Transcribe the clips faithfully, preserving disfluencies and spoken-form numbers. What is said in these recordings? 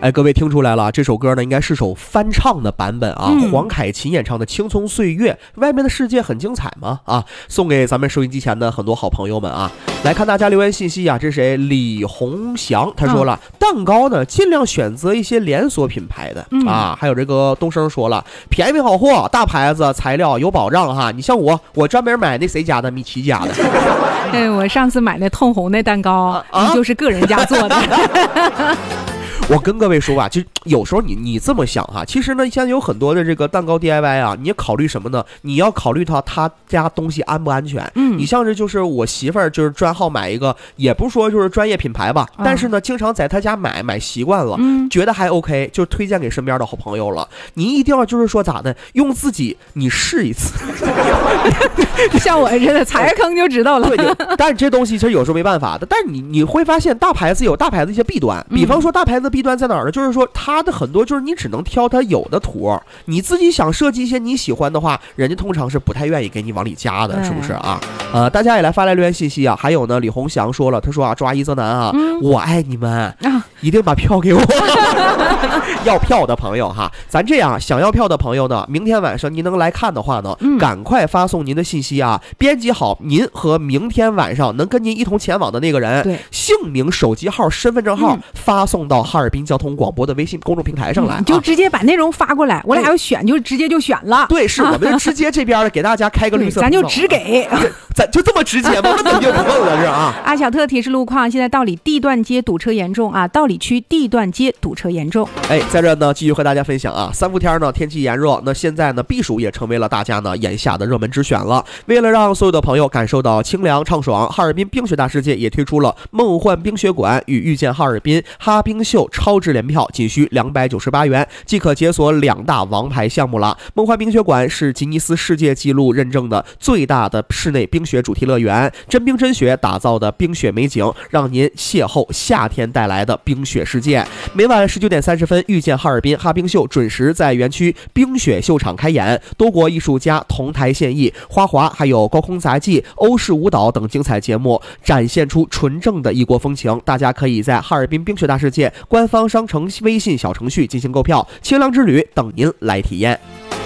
哎，各位听出来了，这首歌呢应该是首翻唱的版本啊，嗯、黄凯芹演唱的《青葱岁月》，外面的世界很精彩嘛啊，送给咱们收音机前的很多好朋友们啊。来看大家留言信息啊，这是谁？李红祥他说了，嗯、蛋糕呢尽量选择一些连锁品牌的、嗯、啊，还有这个东升说了，便宜好货，大牌子，材料有保障哈。你像我，我专门买那谁家的米奇家的。 哎，我上次买那透红那蛋糕，啊、就是个人家做的。 我跟各位说吧，就有时候你你这么想哈，其实呢，现在有很多的这个蛋糕 D I Y 啊，你也考虑什么呢？你要考虑到他家东西安不安全。嗯，你像是就是我媳妇儿就是专好买一个，也不是说就是专业品牌吧，嗯、但是呢，经常在他家买买习惯了，嗯，觉得还 OK， 就推荐给身边的好朋友了。你一定要就是说咋的，用自己你试一次。 像我似的踩坑就知道了。 对，但是这东西其实有时候没办法的。但是你你会发现，大牌子有大牌子一些弊端，比方说大牌子弊端在哪儿呢？就是说它的很多就是你只能挑它有的图，你自己想设计一些你喜欢的话，人家通常是不太愿意给你往里加的，是不是啊？呃，大家也来发来留言信息啊。还有呢，李红祥说了，他说啊，抓一则难啊，嗯、我爱你们啊，一定把票给我。要票的朋友哈，咱这样，想要票的朋友呢，明天晚上您能来看的话呢，嗯、赶快发送您的信息啊，编辑好您和明天晚上能跟您一同前往的那个人，对，姓名、手机号、身份证号、嗯、发送到哈尔滨交通广播的微信公众平台上来， 你就直接把内容发过来，我俩要选就直接就选了。 对，是我们就直接这边给大家开个绿色， 咱就只给， 咱就这么直接吗？那肯定不够了，是啊。 阿小特提示路况，现在道里地段街堵车严重啊，道里区地段街堵车严重。 哎，在这呢，继续和大家分享啊，三伏天呢，天气炎热，那现在呢，避暑也成为了大家呢眼下的热门之选了。为了让所有的朋友感受到清凉畅爽，哈尔滨冰雪大世界也推出了梦幻冰雪馆与遇见哈尔滨哈冰秀超值联票，仅需两百九十八元即可解锁两大王牌项目了。梦幻冰雪馆是吉尼斯世界纪录认证的最大的室内冰雪主题乐园，真冰真雪打造的冰雪美景，让您邂逅夏天带来的冰雪世界。每晚十九点三十分，遇见哈尔滨哈冰秀准时在园区冰雪秀场开演，多国艺术家同台献艺，花滑还有高空杂技、欧式舞蹈等精彩节目，展现出纯正的异国风情。大家可以在哈尔滨冰雪大世界官方商城微信小程序进行购票，清凉之旅等您来体验。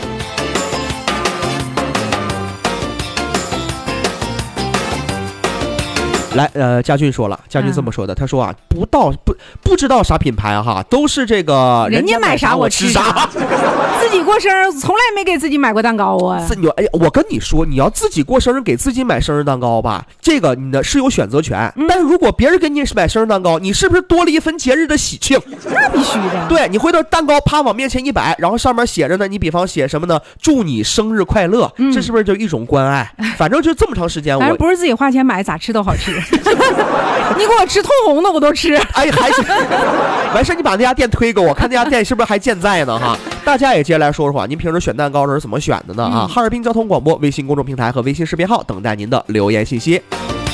来，呃，家俊说了，家俊这么说的，他说啊，不到不不知道啥品牌啊哈，都是这个人家买啥我吃啥，自己过生日从来没给自己买过蛋糕啊。 自己哎，我跟你说，你要自己过生日给自己买生日蛋糕吧，这个你呢是有选择权，嗯、但是如果别人给你买生日蛋糕，你是不是多了一份节日的喜庆？ 那必须的。 对，你回头蛋糕啪往面前一摆，然后上面写着呢，你比方写什么呢？祝你生日快乐，嗯、这是不是就一种关爱？反正就这么长时间，我不是自己花钱买，咋吃都好吃。你给我吃透红的我都吃。 哎，还是完事你把那家店推给我，看那家店是不是还健在呢哈？大家也接下来说说话，您平时选蛋糕是怎么选的呢啊？嗯、哈尔滨交通广播微信公众平台和微信视频号等待您的留言信息。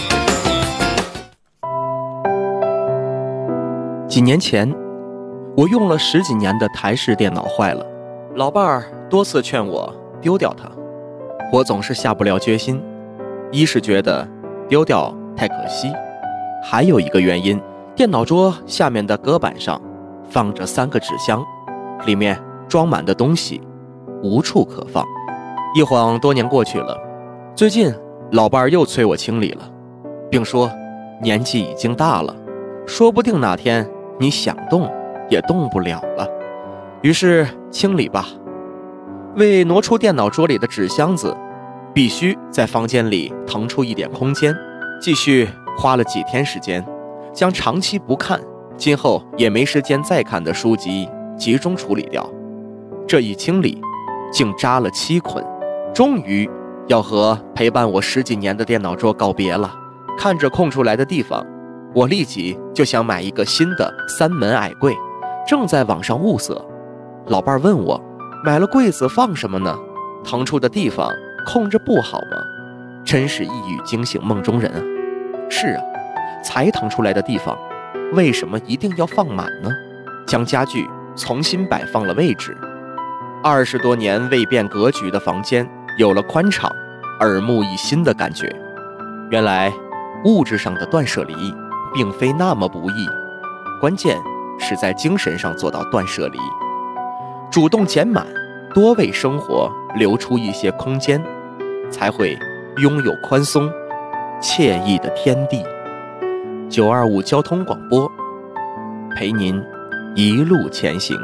几年前，我用了十几年的台式电脑坏了，老伴儿多次劝我丢掉它，我总是下不了决心。一是觉得丢掉太可惜，还有一个原因，电脑桌下面的隔板上放着三个纸箱，里面装满的东西无处可放。一晃多年过去了，最近老伴儿又催我清理了，并说年纪已经大了，说不定哪天你想动也动不了了，于是清理吧。为挪出电脑桌里的纸箱子，必须在房间里腾出一点空间，继续花了几天时间，将长期不看，今后也没时间再看的书籍集中处理掉。这一清理，竟扎了七捆，终于要和陪伴我十几年的电脑桌告别了。看着空出来的地方，我立即就想买一个新的三门矮柜，正在网上物色。老伴问我，买了柜子放什么呢？腾出的地方空着不好吗？真是一语惊醒梦中人啊！是啊，才腾出来的地方，为什么一定要放满呢？将家具重新摆放了位置，二十多年未变格局的房间有了宽敞、耳目一新的感觉。原来物质上的断舍离并非那么不易，关键是在精神上做到断舍离，主动减满，多为生活留出一些空间，才会拥有宽松惬意的天地。九二五交通广播，陪您一路前行。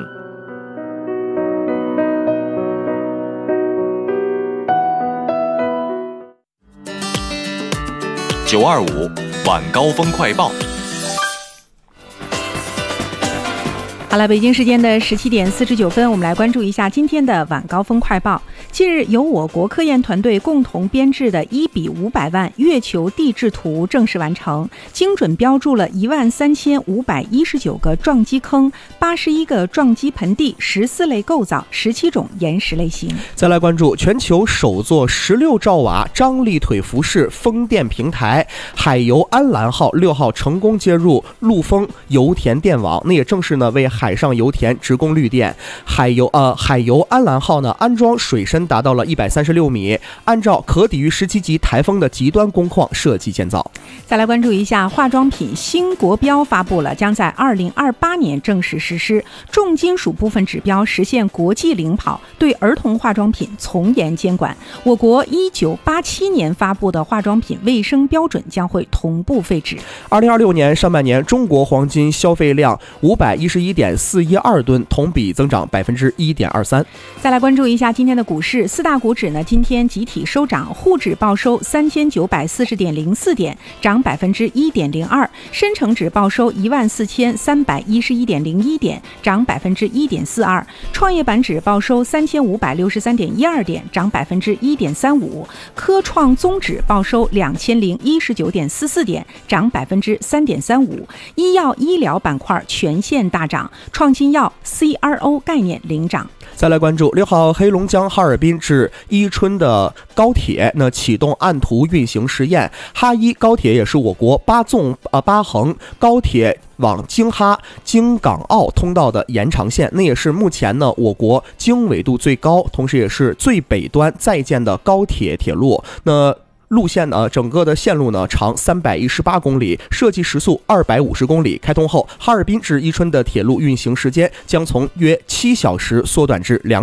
九二五晚高峰快报。 好了，北京时间的十七点四十九分，我们来关注一下今天的晚高峰快报。近日，由我国科研团队共同编制的一比五百万月球地质图正式完成，精准标注了一万三千五百一十九个撞击坑、八十一个撞击盆地、十四类构造、十七种岩石类型。 再来关注全球首座十六兆瓦张力腿浮式风电平台海油安澜号六号成功接入陆丰油田电网，那也正是呢为海上油田直供绿电。海油呃海油安澜号呢安装水深达到了一百三十六米，按照可抵御十七级台风的极端工况设计建造。 再来关注一下化妆品新国标发布了，将在二零二八年正式实施，重金属部分指标实现国际领跑，对儿童化妆品从严监管。我国一九八七年发布的化妆品卫生标准将会同步废止。 二零二六年上半年，中国黄金消费量五百一十一点四一二吨，同比增长百分之一点二三。 再来关注一下今天的股市，四大股指呢今天集体收涨，沪指报收三千九百四十点零四点，涨百分之一点零二；深成指报收一万四千三百一十一点零一点，涨百分之一点四二；创业板指报收三千五百六十三点一二点，涨百分之一点三五；科创综指报收两千零一十九点四四点，涨百分之三点三五。医药医疗板块全线大涨，创新药 C R O 概念领涨。 再来关注六号黑龙江哈尔滨至伊春的高铁那启动按图运行实验。哈伊高铁也是我国八纵呃八横高铁往京哈京港澳通道的延长线，那也是目前呢我国经纬度最高，同时也是最北端在建的高铁铁路。那路线呢，整个的线路呢长三百一十八公里，设计时速二百五十公里。开通后，哈尔滨至伊春的铁路运行时间将从约七小时缩短至两。